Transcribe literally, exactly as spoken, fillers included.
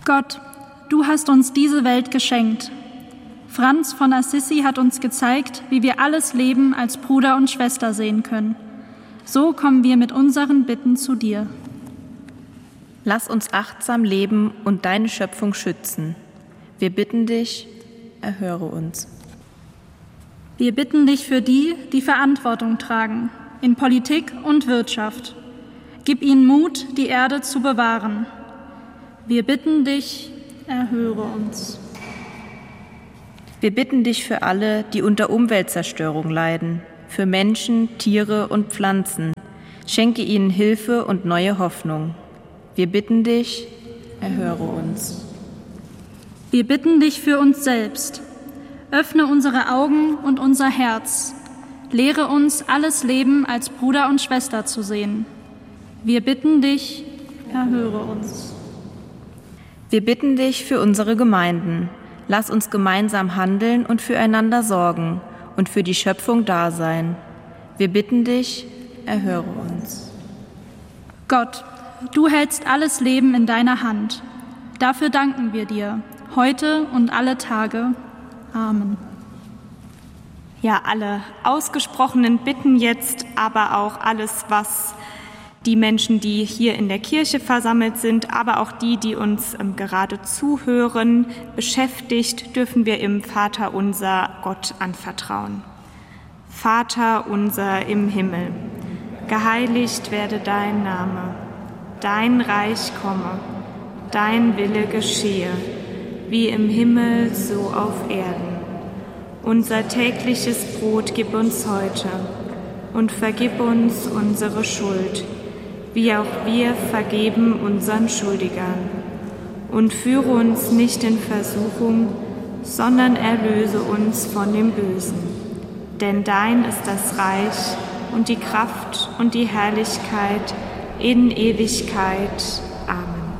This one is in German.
Gott, du hast uns diese Welt geschenkt. Franz von Assisi hat uns gezeigt, wie wir alles Leben als Bruder und Schwester sehen können. So kommen wir mit unseren Bitten zu dir. Lass uns achtsam leben und deine Schöpfung schützen. Wir bitten dich, erhöre uns. Wir bitten dich für die, die Verantwortung tragen, in Politik und Wirtschaft. Gib ihnen Mut, die Erde zu bewahren. Wir bitten dich, erhöre uns. Wir bitten dich für alle, die unter Umweltzerstörung leiden, für Menschen, Tiere und Pflanzen. Schenke ihnen Hilfe und neue Hoffnung. Wir bitten dich, erhöre uns. Wir bitten dich für uns selbst. Öffne unsere Augen und unser Herz. Lehre uns, alles Leben als Bruder und Schwester zu sehen. Wir bitten dich, erhöre uns. Wir bitten dich für unsere Gemeinden. Lass uns gemeinsam handeln und füreinander sorgen und für die Schöpfung da sein. Wir bitten dich, erhöre uns. Gott, du hältst alles Leben in deiner Hand. Dafür danken wir dir, heute und alle Tage. Amen. Ja, alle ausgesprochenen Bitten jetzt, aber auch alles, was die Menschen, die hier in der Kirche versammelt sind, aber auch die, die uns ähm, gerade zuhören, beschäftigt, dürfen wir im Vater unser Gott anvertrauen. Vater unser im Himmel, geheiligt werde dein Name, dein Reich komme, dein Wille geschehe, wie im Himmel, so auf Erden. Unser tägliches Brot gib uns heute und vergib uns unsere Schuld, wie auch wir vergeben unseren Schuldigern. Und führe uns nicht in Versuchung, sondern erlöse uns von dem Bösen. Denn dein ist das Reich und die Kraft und die Herrlichkeit in Ewigkeit.